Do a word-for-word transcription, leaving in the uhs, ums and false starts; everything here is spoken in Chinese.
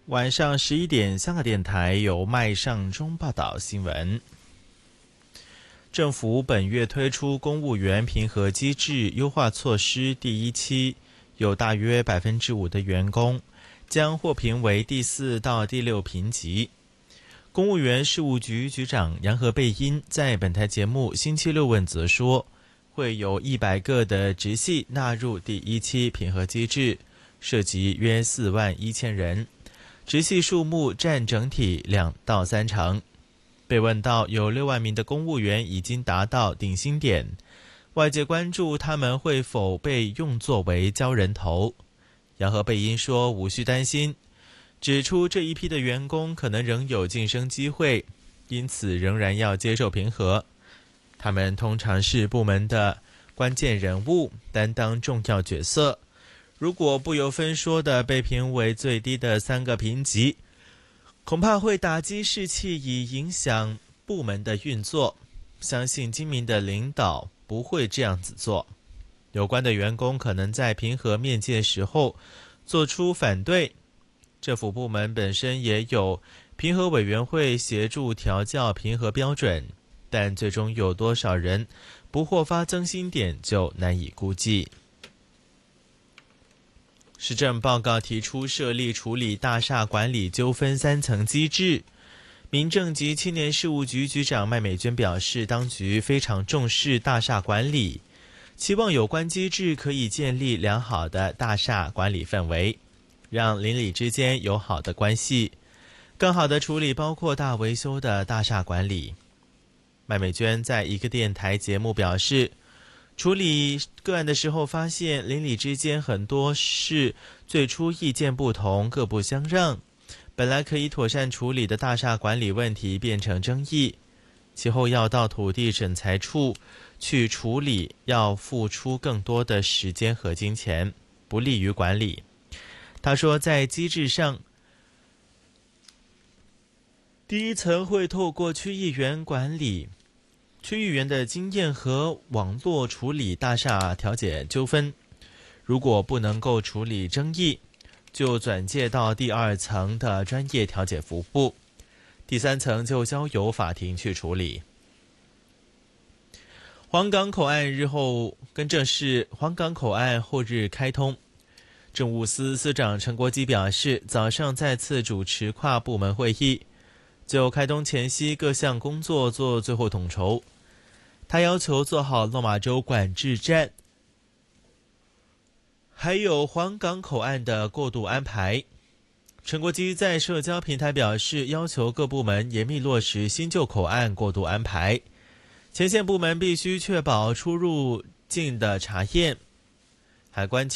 晚上十一点，香港电台由麦尚中报道新闻。政府本月推出公务员评核机制优化措施第一期，有大约百分之五的员工将获评为第四到第六评级。公务员事务局局长杨和贝因在本台节目星期六问责说，会有一百个的直系纳入第一期评核机制，涉及约四万一千人。直系数目占整体两到三成。被问到有六万名的公务员已经达到顶薪点，外界关注他们会否被用作为交人头。杨和贝因说无需担心，指出这一批的员工可能仍有晋升机会，因此仍然要接受评核。他们通常是部门的关键人物，担当重要角色。如果不由分说的被评为最低的三个评级，恐怕会打击士气，以影响部门的运作。相信精明的领导不会这样子做。有关的员工可能在评核面见时候做出反对。政府部门本身也有评核委员会协助调校评核标准，但最终有多少人不获发增薪点就难以估计。施政报告提出设立处理大厦管理纠纷三层机制。民政及青年事务局局长麦美娟表示，当局非常重视大厦管理，期望有关机制可以建立良好的大厦管理氛围，让邻里之间有好的关系，更好的处理包括大维修的大厦管理。麦美娟在一个电台节目表示，处理个案的时候发现邻里之间很多是最初意见不同，各不相让，本来可以妥善处理的大厦管理问题变成争议，其后要到土地审裁处去处理，要付出更多的时间和金钱，不利于管理。他说，在机制上，第一层会透过区议员管理，区议员的经验和网络处理大厦调解纠纷，如果不能够处理争议，就转介到第二层的专业调解服务，第三层就交由法庭去处理。黄港口岸日后更正是黄港口岸后日开通。政务司司长陈国基表示，早上再次主持跨部门会议，就开通前夕各项工作做最后统筹。他要求做好落马洲管制站，还有黄港口岸的过渡安排。陈国基在社交平台表示，要求各部门严密落实新旧口岸过渡安排，前线部门必须确保出入境的查验，海关